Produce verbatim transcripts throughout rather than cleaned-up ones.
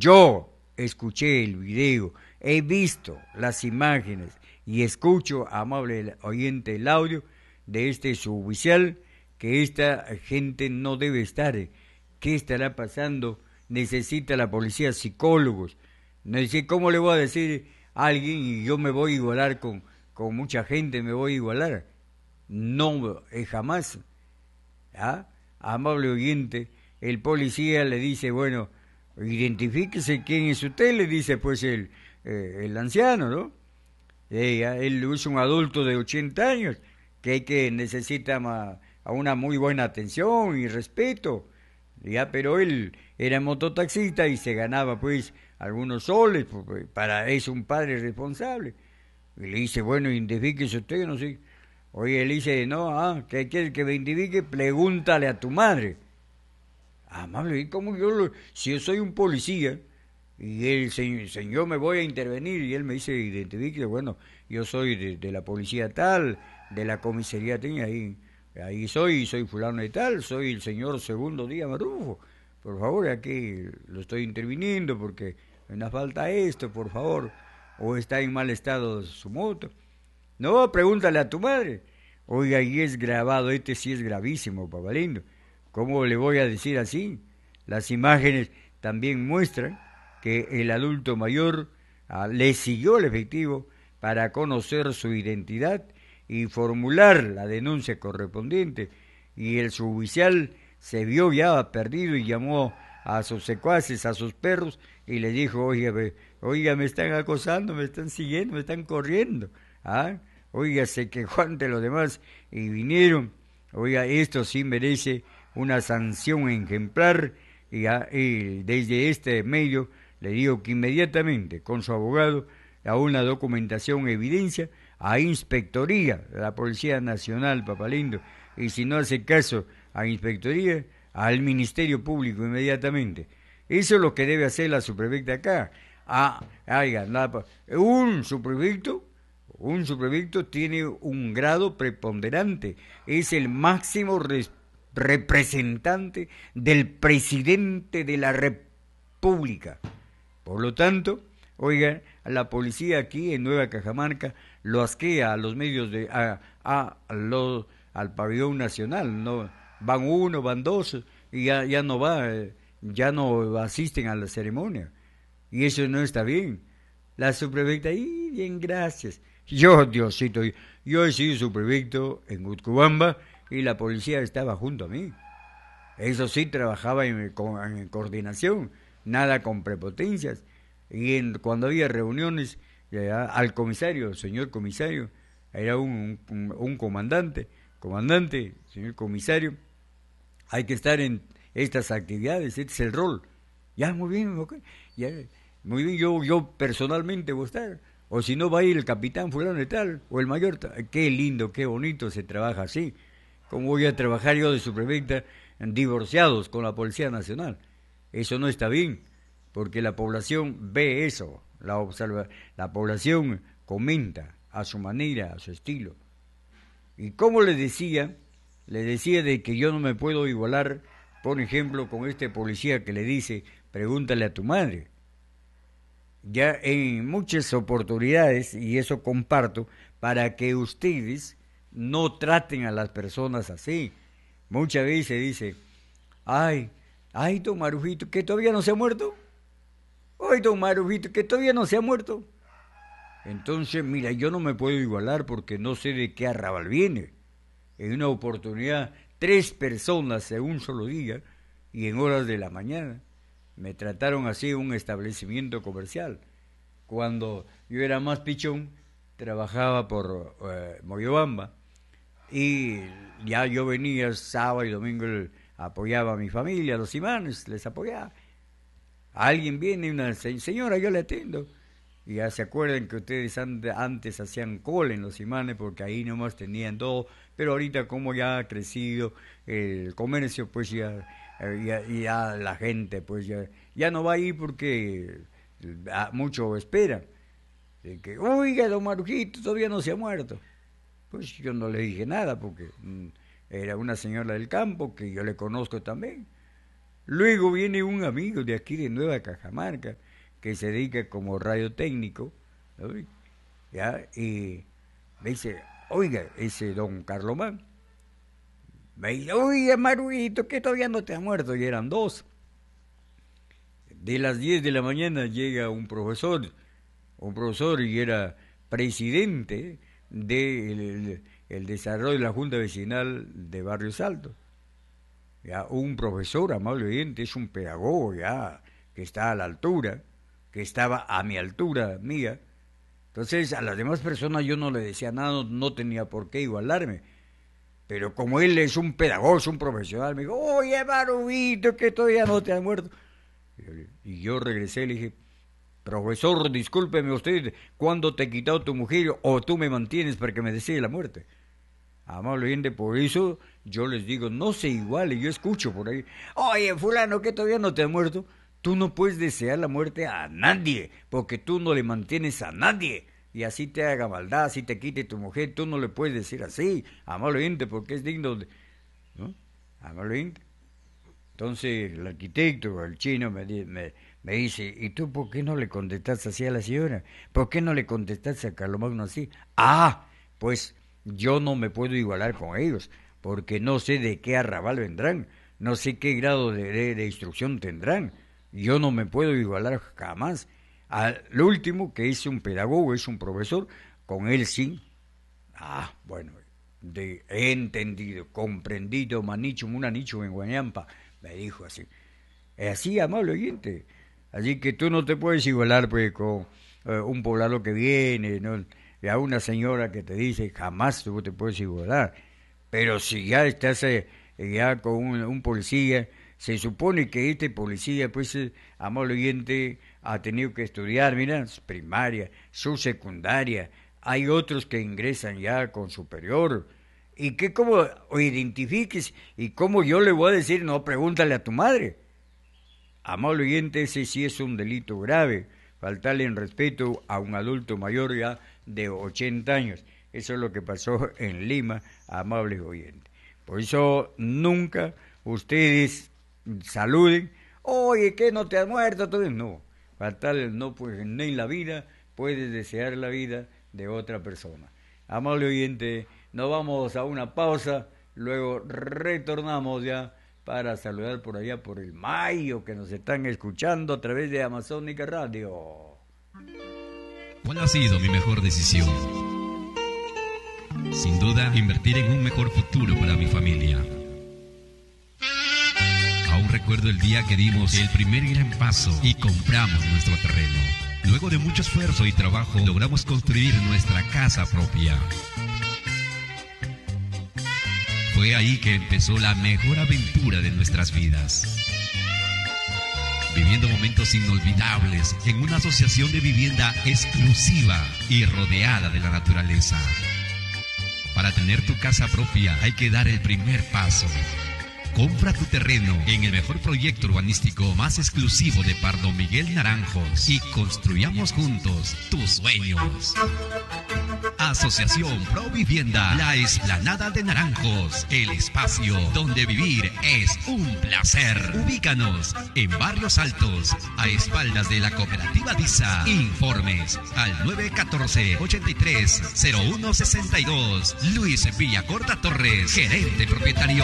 yo escuché el video, he visto las imágenes y escucho, amable oyente, el audio de este suboficial, que esta gente no debe estar. ¿Qué estará pasando? Necesita la policía psicólogos. No sé cómo le voy a decir a alguien y yo me voy a igualar con, con mucha gente, me voy a igualar. No, eh, jamás. ¿Ah? Amable oyente, el policía le dice, bueno, identifíquese quién es usted, le dice pues el, eh, el anciano, ¿no? Eh, él es un adulto de ochenta años que, que necesita ma, a una muy buena atención y respeto, ya, pero él era mototaxista y se ganaba pues algunos soles, pues, para eso un padre responsable. Y le dice, bueno, identifíquese usted, no sé. Oye, él dice, no, ah, ¿qué quieres que me identifique? Pregúntale a tu madre. Amable, ¿y cómo yo lo, si yo soy un policía y el señor, señor me voy a intervenir y él me dice, identifique, bueno, yo soy de, de la policía tal, de la comisaría tal, ahí, ahí soy, soy fulano de tal, soy el señor Segundo Díaz Marrufo, por favor, aquí lo estoy interviniendo porque me falta esto, por favor, o está en mal estado su moto. No, pregúntale a tu madre. Oiga, y es grabado, este sí es gravísimo, papalindo. ¿Cómo le voy a decir así? Las imágenes también muestran que el adulto mayor ah, le siguió el efectivo para conocer su identidad y formular la denuncia correspondiente. Y el suboficial se vio ya perdido y llamó a sus secuaces, a sus perros, y le dijo, oiga, oiga, me están acosando, me están siguiendo, me están corriendo. ¿Ah? Oiga, se quejó ante los demás y vinieron. Oiga, esto sí merece una sanción ejemplar y, a, y desde este medio le digo que inmediatamente con su abogado a una documentación evidencia a Inspectoría de la Policía Nacional, papalindo, y si no hace caso a Inspectoría, al Ministerio Público inmediatamente. Eso es lo que debe hacer la subprefecta acá. Ah, oiga, nada, un subprefecto Un subprefecto tiene un grado preponderante, es el máximo res, representante del presidente de la República. Por lo tanto, oiga, la policía aquí en Nueva Cajamarca lo asquea a los medios de a, a, a los, al pabellón nacional, no van uno, van dos y ya, ya no va, ya no asisten a la ceremonia y eso no está bien. La subprefecta, y bien, gracias. Yo, Diosito, yo he sido subprefecto en Utcubamba y la policía estaba junto a mí. Eso sí, trabajaba en, en coordinación, nada con prepotencias. Y en, cuando había reuniones, eh, al comisario, señor comisario, era un, un, un comandante, comandante, señor comisario, hay que estar en estas actividades, este es el rol. Ya, muy bien, okay, ya, muy bien, yo, yo personalmente voy a estar. O si no va a ir el capitán fulano de tal, o el mayor, qué lindo, qué bonito se trabaja así. ¿Cómo voy a trabajar yo de subprefecta divorciados con la Policía Nacional? Eso no está bien, porque la población ve eso, la observa, la población comenta a su manera, a su estilo. Y como le decía, le decía de que yo no me puedo igualar, por ejemplo, con este policía que le dice, pregúntale a tu madre. Ya en muchas oportunidades, y eso comparto, para que ustedes no traten a las personas así. Muchas veces dice, ay, ay, don Marujito, que todavía no se ha muerto. Ay, don Marujito, que todavía no se ha muerto. Entonces, mira, yo no me puedo igualar porque no sé de qué arrabal viene. En una oportunidad, tres personas en un solo día y en horas de la mañana me trataron así en un establecimiento comercial. Cuando yo era más pichón, trabajaba por eh, Moyobamba y ya yo venía sábado y domingo, apoyaba a mi familia, a los imanes, les apoyaba. Alguien viene, una señora, yo le atiendo. Y ya se acuerdan que ustedes antes hacían cola en los imanes porque ahí nomás tenían todo, pero ahorita como ya ha crecido el comercio, pues ya, ya, ya la gente pues ya, ya no va ahí porque mucho espera. De que, oiga, don Marujito todavía no se ha muerto. Pues yo no le dije nada porque mm, era una señora del campo que yo le conozco también. Luego viene un amigo de aquí de Nueva Cajamarca, que se dedica como radiotécnico, ¿no? ¿Ya? Y me dice, oiga, ese don Carlomán, me dice, oye, Maruito, que todavía no te ha muerto, y eran dos. De las diez de la mañana llega un profesor, un profesor y era presidente del el desarrollo de la Junta Vecinal de Barrio Salto. Ya, un profesor, amable oyente, es un pedagogo ya, que está a la altura, que estaba a mi altura mía. Entonces a las demás personas yo no le decía nada, no, no tenía por qué igualarme. Pero como él es un pedagogo, es un profesional, me dijo, oye, Barubito, que todavía no te has muerto. Y yo regresé y le dije, profesor, discúlpeme usted, ¿cuándo te he quitado tu mujer o tú me mantienes para que me desee la muerte? Amable oyente, por eso yo les digo, no se iguale, yo escucho por ahí, oye, fulano, que todavía no te has muerto. Tú no puedes desear la muerte a nadie, porque tú no le mantienes a nadie. Y así te haga maldad, así te quite tu mujer, tú no le puedes decir así, amable oyente, porque es digno de... ¿no? Amable oyente. Entonces el arquitecto, el chino, me, me, me dice, ¿y tú por qué no le contestas así a la señora? ¿Por qué no le contestas a Carlomagno así? Ah, pues yo no me puedo igualar con ellos, porque no sé de qué arrabal vendrán, no sé qué grado de, de, de instrucción tendrán, yo no me puedo igualar jamás. Al último, que es un pedagogo, es un profesor, con él sí. Ah, bueno, de, he entendido, comprendido, manicho, munanicho en Guañampa, me dijo así. Es así, amable oyente. Así que tú no te puedes igualar pues con eh, un poblado que viene, ¿no? Y a una señora que te dice, jamás tú te puedes igualar. Pero si ya estás eh, ya con un, un policía, se supone que este policía, pues, eh, amable oyente, ha tenido que estudiar, mira, su primaria, su secundaria. Hay otros que ingresan ya con superior. ¿Y qué cómo o identifiques? ¿Y cómo yo le voy a decir? No, pregúntale a tu madre. Amable oyente, ese sí es un delito grave. Faltarle en respeto a un adulto mayor ya de ochenta años. Eso es lo que pasó en Lima, amables oyentes. Por eso nunca ustedes saluden. Oye, ¿qué no te has muerto? Entonces, no. Faltarle no, pues ni en la vida puedes desear la vida de otra persona. Amable oyente, nos vamos a una pausa, luego retornamos ya para saludar por allá por el Mayo que nos están escuchando a través de Amazónica Radio. ¿Cuál ha sido mi mejor decisión? Sin duda, invertir en un mejor futuro para mi familia. Aún recuerdo el día que dimos el primer gran paso y compramos nuestro terreno. Luego de mucho esfuerzo y trabajo, logramos construir nuestra casa propia. Fue ahí que empezó la mejor aventura de nuestras vidas. Viviendo momentos inolvidables en una asociación de vivienda exclusiva y rodeada de la naturaleza. Para tener tu casa propia hay que dar el primer paso. Compra tu terreno en el mejor proyecto urbanístico más exclusivo de Pardo Miguel Naranjos y construyamos juntos tus sueños. Asociación Pro Vivienda, la Explanada de Naranjos, el espacio donde vivir es un placer. Ubícanos en Barrios Altos, a espaldas de la Cooperativa DISA. Informes al nueve uno cuatro, ochenta y tres, cero uno sesenta y dos. Luis Villacorta Torres, gerente propietario.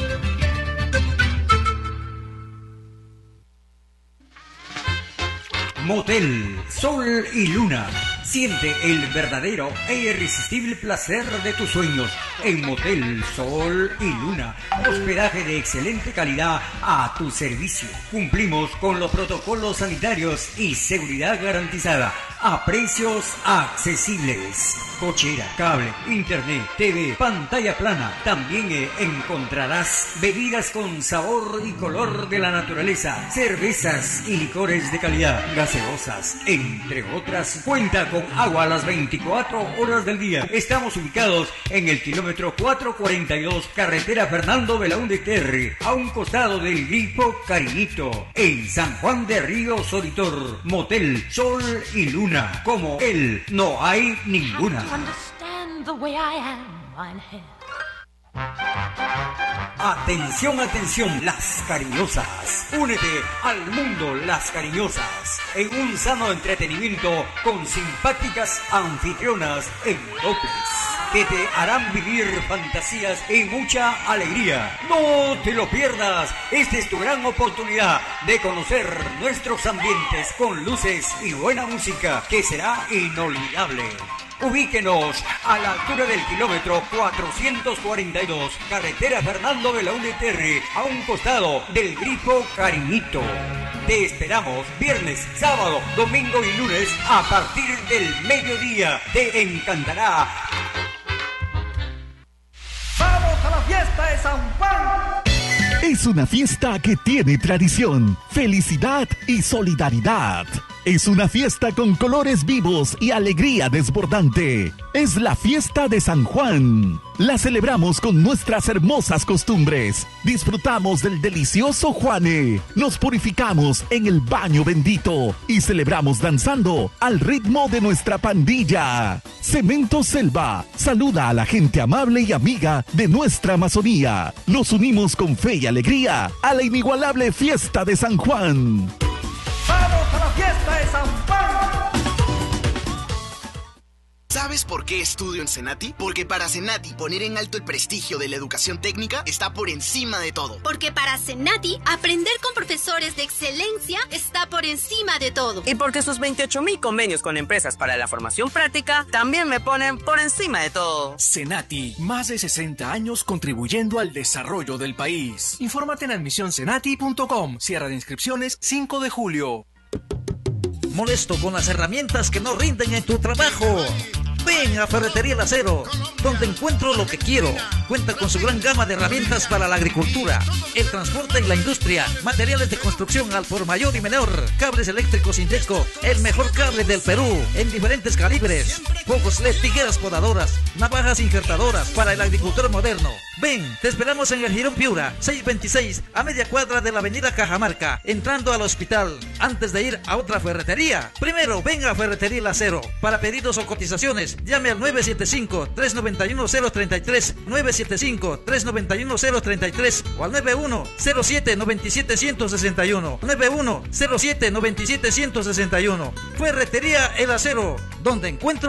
Motel Sol y Luna. Siente el verdadero e irresistible placer de tus sueños en Motel Sol y Luna. Hospedaje de excelente calidad a tu servicio. Cumplimos con los protocolos sanitarios y seguridad garantizada a precios accesibles. Cochera, cable, internet, T V, pantalla plana. También eh, encontrarás bebidas con sabor y color de la naturaleza, cervezas y licores de calidad, gaseosas, entre otras. Cuenta con agua a las veinticuatro horas del día. Estamos ubicados en el kilómetro cuatrocientos cuarenta y dos, carretera Fernando Belaúnde Terry, a un costado del Grifo Cariñito, en San Juan de Río Solitor. Motel Sol y Luna, como él no hay ninguna. Understand the way I am, mein Herr. Atención, atención, Las Cariñosas. Únete al mundo Las Cariñosas en un sano entretenimiento con simpáticas anfitrionas en doples que te harán vivir fantasías y mucha alegría. No te lo pierdas. Esta es tu gran oportunidad de conocer nuestros ambientes con luces y buena música que será inolvidable. Ubíquenos a la altura del kilómetro cuatrocientos cuarenta y dos, carretera Fernando de la Uneterre, a un costado del grifo Cariñito. Te esperamos viernes, sábado, domingo y lunes a partir del mediodía. Te encantará. ¡Vamos a la fiesta de San Juan! Es una fiesta que tiene tradición, felicidad y solidaridad. Es una fiesta con colores vivos y alegría desbordante. Es la fiesta de San Juan. La celebramos con nuestras hermosas costumbres. Disfrutamos del delicioso Juane. Nos purificamos en el baño bendito y celebramos danzando al ritmo de nuestra pandilla. Cemento Selva saluda a la gente amable y amiga de nuestra Amazonía. Nos unimos con fe y alegría a la inigualable fiesta de San Juan. ¡Vamos a la fiesta de San Juan! ¿Sabes por qué estudio en Senati? Porque para Senati poner en alto el prestigio de la educación técnica está por encima de todo. Porque para Senati aprender con profesores de excelencia está por encima de todo. Y porque sus veintiocho mil convenios con empresas para la formación práctica también me ponen por encima de todo. Senati, más de sesenta años contribuyendo al desarrollo del país. Infórmate en admisión senati punto com. Cierre de inscripciones cinco de julio. Molesto con las herramientas que no rinden en tu trabajo. Ven a Ferretería El Acero, donde encuentro lo que quiero. Cuenta con su gran gama de herramientas para la agricultura, el transporte y la industria, materiales de construcción al por mayor y menor, cables eléctricos Indesco, el mejor cable del Perú, en diferentes calibres, focos L E D, tijeras podadoras, navajas injertadoras para el agricultor moderno. Ven, te esperamos en el Girón Piura, seiscientos veintiséis, a media cuadra de la avenida Cajamarca, entrando al hospital, antes de ir a otra ferretería. Primero, ven a Ferretería El Acero. Para pedidos o cotizaciones, llame al nueve siete cinco, tres nueve uno, cero tres tres, nueve siete cinco, tres nueve uno, cero tres tres o al nueve uno cero siete, nueve siete uno cero seis uno, nueve uno cero siete, nueve siete uno cero seis uno. Ferretería El Acero, donde encuentro